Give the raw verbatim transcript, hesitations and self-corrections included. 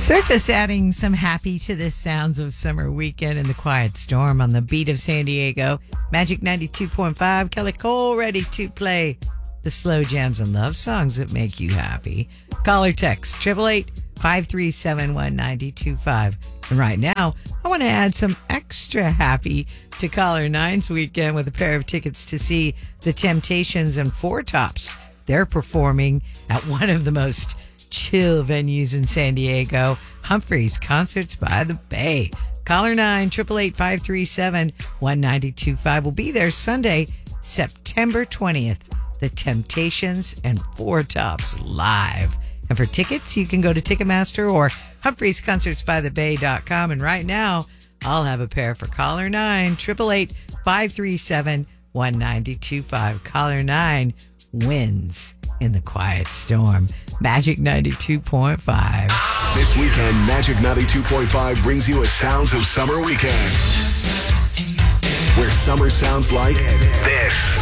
Surface adding some happy to the sounds of summer weekend in the quiet storm on the beat of San Diego. Magic ninety-two point five, Kelly Cole ready to play the slow jams and love songs that make you happy. Call or text eight eight eight, five three seven, one nine two five. And right now, I want to add some extra happy to Caller nine's weekend with a pair of tickets to see The Temptations and Four Tops. They're performing at one of the most chill venues in San Diego, Humphreys Concerts by the Bay. Caller nine, eight eight eight, five three seven, one nine two five will be there Sunday, September twentieth. The Temptations and Four Tops live. And for tickets, you can go to Ticketmaster or Humphreys Concerts by the Bay dot com. And right now, I'll have a pair for Caller nine, eight eight eight, five three seven, one nine two five. Caller nine wins in the quiet storm. Magic ninety-two point five. This weekend, Magic ninety-two point five brings you a Sounds of Summer weekend, where summer sounds like this.